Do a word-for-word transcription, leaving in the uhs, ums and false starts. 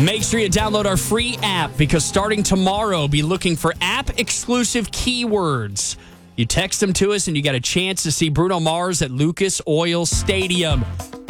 Make sure you download our free app because starting tomorrow, be looking for app-exclusive keywords. You text them to us and you got a chance to see Bruno Mars at Lucas Oil Stadium.